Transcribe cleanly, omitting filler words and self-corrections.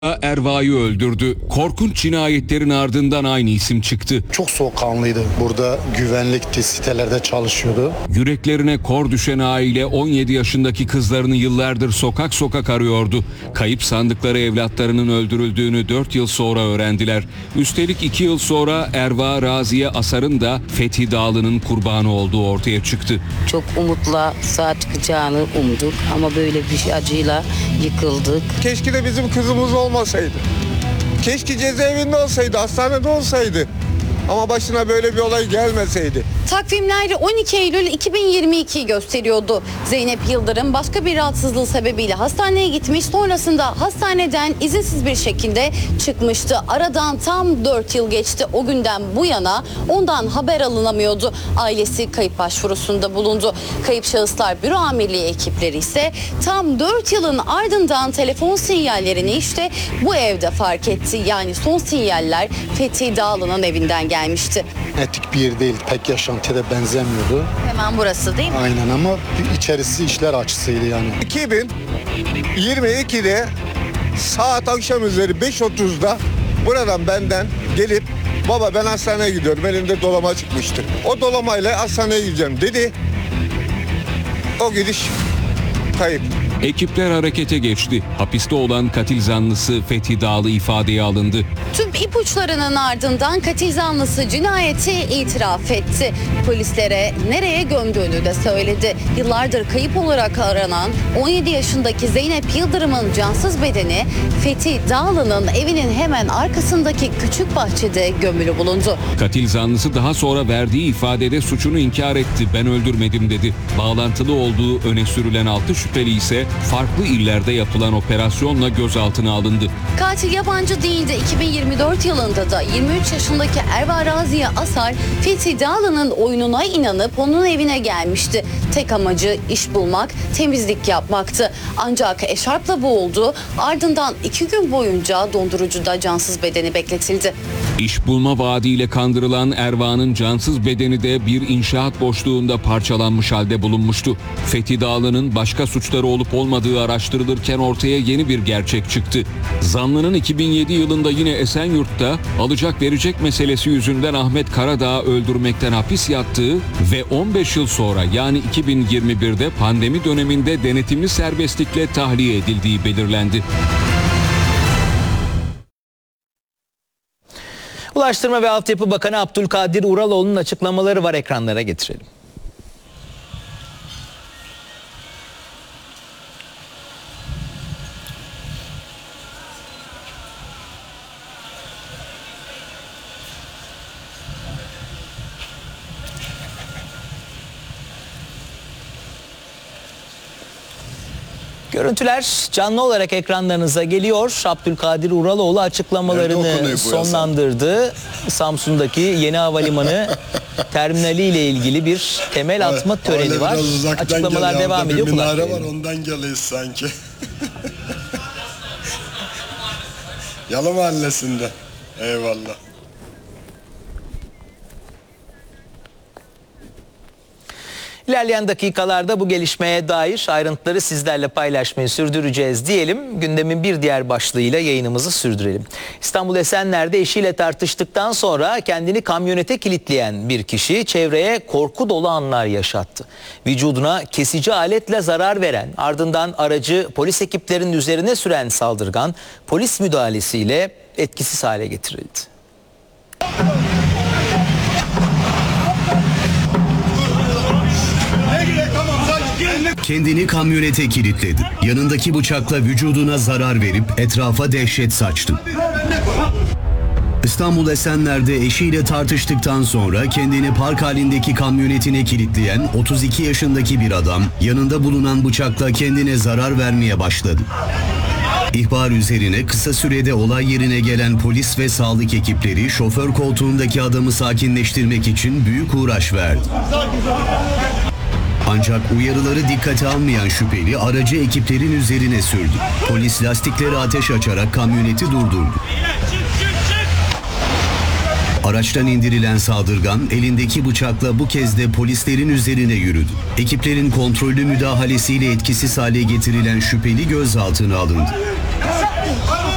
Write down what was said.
Erva'yı öldürdü. Korkunç cinayetlerin ardından aynı isim çıktı. Çok soğukkanlıydı. Burada güvenlikti, sitelerde çalışıyordu. Yüreklerine kor düşen aile 17 yaşındaki kızlarını yıllardır sokak sokak arıyordu. Kayıp sandıkları evlatlarının öldürüldüğünü 4 yıl sonra öğrendiler. Üstelik 2 yıl sonra Erva Raziye Asar'ın da Fethi Dağlı'nın kurbanı olduğu ortaya çıktı. Çok umutla sağ çıkacağını umduk ama böyle bir acıyla yıkıldık. Keşke de bizim kızımız olmasaydı. Keşke cezaevinde olsaydı, hastanede olsaydı. Ama başına böyle bir olay gelmeseydi. Takvimler 12 Eylül 2022'yi gösteriyordu. Zeynep Yıldırım başka bir rahatsızlığı sebebiyle hastaneye gitmiş. Sonrasında hastaneden izinsiz bir şekilde çıkmıştı. Aradan tam 4 yıl geçti. O günden bu yana ondan haber alınamıyordu. Ailesi kayıp başvurusunda bulundu. Kayıp Şahıslar Büro Amirliği ekipleri ise tam 4 yılın ardından telefon sinyallerini işte bu evde fark etti. Yani son sinyaller Fethi Dağlı'nın evinden gelmişti. Etik bir yer değil, pek yaşantıya benzemiyordu. Hemen burası değil mi? Aynen ama içerisi işler açısıydı yani. 2022'de saat akşam üzeri 5.30'da buradan benden gelip baba ben hastaneye gidiyorum, elimde dolama çıkmıştı. O dolamayla hastaneye gideceğim dedi. O gidiş kayıp. Ekipler harekete geçti. Hapiste olan katil zanlısı Fethi Dağlı ifadeye alındı. Tüm ipuçlarının ardından katil zanlısı cinayeti itiraf etti. Polislere nereye gömdüğünü de söyledi. Yıllardır kayıp olarak aranan 17 yaşındaki Zeynep Yıldırım'ın cansız bedeni Fethi Dağlı'nın evinin hemen arkasındaki küçük bahçede gömülü bulundu. Katil zanlısı daha sonra verdiği ifadede suçunu inkar etti. Ben öldürmedim dedi. Bağlantılı olduğu öne sürülen 6 şüpheli ise farklı illerde yapılan operasyonla gözaltına alındı. Katil yabancı değildi. 2024 yılında da 23 yaşındaki Erva Raziye Asar, Fethi Dağlı'nın oyununa inanıp onun evine gelmişti. Tek amacı iş bulmak, temizlik yapmaktı. Ancak eşarpla boğuldu. Ardından 2 gün boyunca dondurucuda cansız bedeni bekletildi. İş bulma vaadiyle kandırılan Erva'nın cansız bedeni de bir inşaat boşluğunda parçalanmış halde bulunmuştu. Fethi Dağlı'nın başka suçları olup olmadığı araştırılırken ortaya yeni bir gerçek çıktı. Zanlının 2007 yılında yine Esenyurt'ta alacak verecek meselesi yüzünden Ahmet Karadağ'ı öldürmekten hapis yattığı ve 15 yıl sonra yani 2021'de pandemi döneminde denetimli serbestlikle tahliye edildiği belirlendi. Ulaştırma ve Altyapı Bakanı Abdülkadir Uraloğlu'nun açıklamaları var, ekranlara getirelim. Görüntüler canlı olarak ekranlarınıza geliyor. Abdülkadir Uraloğlu açıklamalarını sonlandırdı. Samsun'daki yeni havalimanı terminali ile ilgili bir temel atma töreni var. Açıklamalar devam ediyor. Bir minare var, ondan geliyoruz sanki. Yalı Mahallesi'nde. Eyvallah. İlerleyen dakikalarda bu gelişmeye dair ayrıntıları sizlerle paylaşmayı sürdüreceğiz diyelim. Gündemin bir diğer başlığıyla yayınımızı sürdürelim. İstanbul Esenler'de eşiyle tartıştıktan sonra kendini kamyonete kilitleyen bir kişi çevreye korku dolu anlar yaşattı. Vücuduna kesici aletle zarar veren, ardından aracı polis ekiplerinin üzerine süren saldırgan polis müdahalesiyle etkisiz hale getirildi. Kendini kamyonete kilitledi. Yanındaki bıçakla vücuduna zarar verip etrafa dehşet saçtı. İstanbul Esenler'de eşiyle tartıştıktan sonra kendini park halindeki kamyonetine kilitleyen 32 yaşındaki bir adam yanında bulunan bıçakla kendine zarar vermeye başladı. İhbar üzerine kısa sürede olay yerine gelen polis ve sağlık ekipleri şoför koltuğundaki adamı sakinleştirmek için büyük uğraş verdi. Ancak uyarıları dikkate almayan şüpheli aracı ekiplerin üzerine sürdü. Polis lastikleri ateş açarak kamyoneti durdurdu. Araçtan indirilen saldırgan elindeki bıçakla bu kez de polislerin üzerine yürüdü. Ekiplerin kontrollü müdahalesiyle etkisiz hale getirilen şüpheli gözaltına alındı.